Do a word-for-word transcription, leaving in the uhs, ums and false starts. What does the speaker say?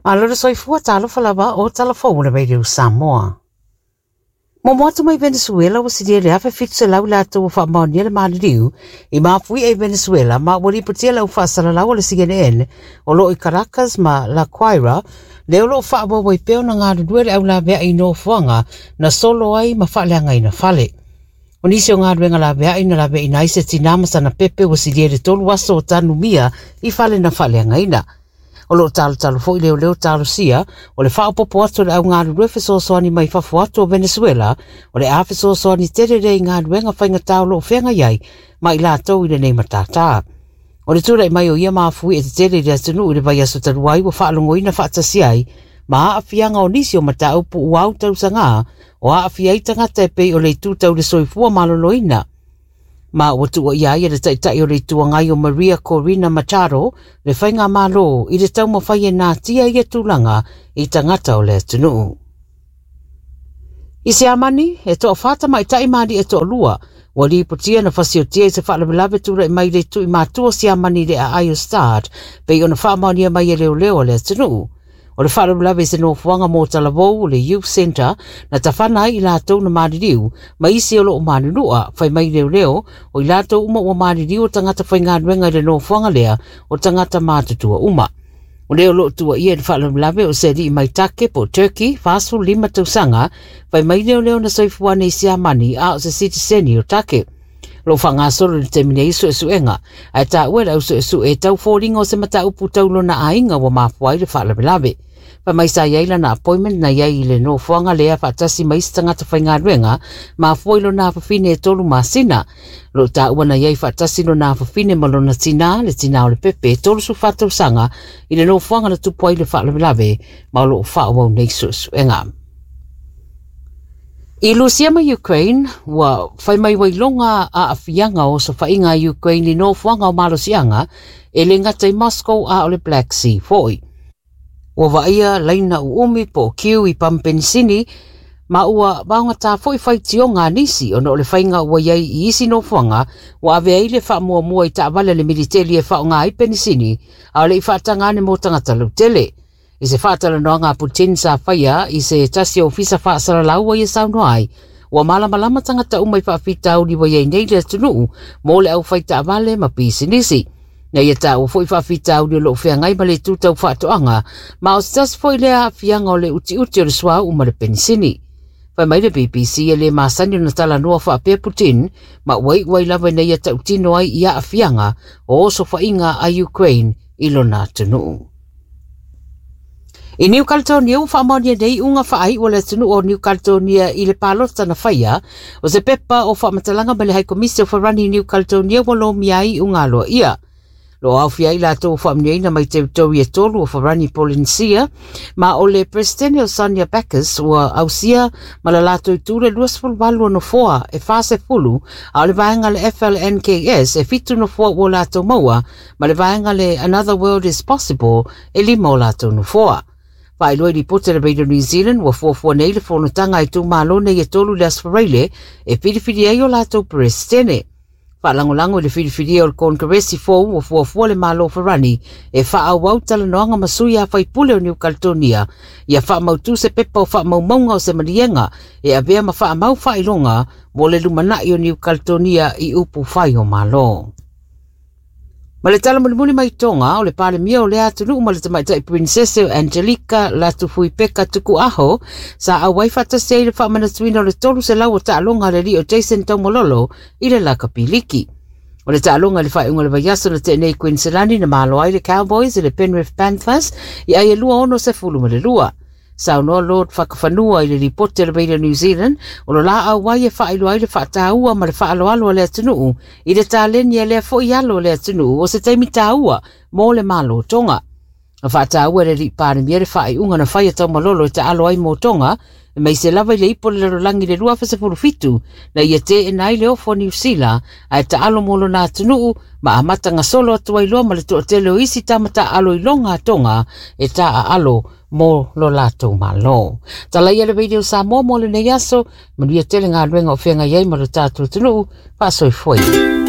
Malora soifua talo falava o telefone radio Samoa. Mo moto mai Venezuela o sidia le afa fitu se lau lato o whaamaonia le maaniriu i mafui e Venezuela ma wali patia lau whaasala lau le C N N o lo i Caracas ma La Guaira leo lo whaamawa i peo na ngāru duere au la mea i no fuanga na solo ai ma whaaleanga i na whale. O nisi o ngāru enga la mea i na la mea i naise tinamasa na pepe o sidia le tolu waso o tanu mia i whale na whaaleanga ina. O lo talo talo fo i leo leo talo sia, o le whao popo atu le au ngāru rue feso soani mai whafu atu o Venezuela, o le a feso soani tere rei ngāru enga whainga tau lo whenga iai, mai la tau i le nei matata. O le tura i mai o ia maafui e te tere rea tunu i le vai aso taruai wa whaalongo ina whaatasi ai, ma a fianga o nisi o mata upu uau tau sanga, o a fiai tangata e pei o le tūtau le soifua malolo ina. Ma watu o iai e le taitai o le tuangai o Maria Corina Machado le whainga malo i le tau mawhai e nā tia i e tūlanga i tangata o le tunu. I se amani, e toa whata mai tai maari e toa lua, wa li putia na whasio tia i se whaalabilawe tura i mai le tu i mātua se amani le a aio start, pei o na whaamaunia mai e leo leo le tunu. O le whaalabilawe se no fuanga mō talawou o le Youth Centre na tawhana i lātou na maaririu, ma isi o lo o maarirua, whai mai leo leo, o i lātou uma o maaririu o tangata whai ngā ruenga i le no fuanga lea o tangata mātutua uma. O leo lo tua ia le whaalabilawe o se ri i mai take po Turkey, Faso lima tausanga, whai mai leo leo na soifuane i se amani a o se citizeni o take. Lo whanga soro ni temine iso e suenga, ai tā uera uso e su e tau fōringa o se mata upu taulo na ainga wa mafuai le whaalabilawe. Pa mai sa yaila na appointment na yai le no fuanga lea whaatasi mai stangata whainga ruenga, ma foilo na whawhine e tolu ma sina. Lo ta ua na yai whaatasi lo na whawhine malo na tina, le tina o le pepe, tolu su whatau sanga, i le no fuanga na tupuai le whaalabilawe, ma lo whaawau neiso suenga. I Lucia ma Ukraine, wa whai mai wailonga a awhianga o sa whainga Ukraine i no fuanga o malosianga, e le ngata i Moscow a o le Black Sea foi. Ua waia laina u umi po kiu i Pampenisini, ma ua baunga tā foi whai tio ngā nisi o no le whainga ua iai i isi no fuanga, ua avea i le wha mua mua i tā wale le militeri e wha o ngā i Penisini, a le i whaatangane mo tangata lautele. I se whaatala noa ngā Putin sa whaia i se tasi o fisa whaasara laua i e sauno ai, ua malamalama tangata umai whaafitau li wa iai nei le tunu, mo le au whai tā wale ma pisi nisi. Na ia tā o fwoi whaafitau li o lo whiangai ma le tūtau whaatoanga, ma o stas fwoi lea whianga o le uti uti o le swa uma le Penisini. Whai mai le B B C e le maasani o na tala noa whaapea Putin, ma wai wai lawa na ia tautino ai ia a whianga o oso whainga a Ukraine i lo nā tunu. I New Caledonia, whaamaunia nei unga whaai o le tunu o New Caledonia i le palota na whaia, o se pepa o whaamatalanga ma le hai komisi o wharani New Caledonia wa lo miai unga loa ia. Lo au fia i lato o whaamniai na mai territory e tolu o wharani Polinesia, ma o le Presidente o Sonia Bacchus o ausia ma la lato i tūre luas fulwalu o no foa e whase fulu, a le vaenga le F L N K S e fitu no foa o lato maua, ma le vaenga le Another World is Possible e lima o lato no foa. Pai loi li pote le Radio New Zealand wa fuafua nei le whanutanga i tū malo nei e tolu le asfareile e whiriwhiri ai o lato Presidente. Whaalangolango le whiriwhiri o le Congresi fōu wa fuafua le malo wharani e whaawau tala noanga masui a whaipule o New Caledonia i a whaamautu se pepa o whaamaumaunga o se marienga e a bea ma whaamau whailonga mo le lumanai o New Caledonia i upu whai o malo. Ma le tala mulimuli mai tonga o le pale mia o le atunu ma le tamaitai Princesa Angelica la tufui peka tuku aho sa a waifata se le whamanatuina o le tolu se lau o taalonga le li o Jason Taumololo i le lakapiliki. O le taalonga le whaiunga le vaiaso le tenei Queensland na malo ai le Cowboys i le Penrith Panthers i ai e lua ono se fulu ma le lua. Sao noa Lord whakawhanua i le ripote le Radio New Zealand o lo la au wai e whailo ai le whaataua ma le whaaloalo le atunuu i le tāleni e le fo i alo le atunuu o se teimi tāua mō le malo tonga. A whaataua le ripāne mia le whai unga na whai atau malolo e ta alo ai mō tonga e mai se lava i le ipo le rolangi le rua whasa fitu na ia te e nai le ofo New Zealand a e ta alo molo na atunuu ma a matanga solo atu ai loa ma le toa tele o isi tamata alo i longa tonga e ta a alo mo lo lato malo. Tala ia le video sa mo mo le nei aso, manuia tele ngā ruenga o whenga iei ma lo tātou tunu, pasoi foi.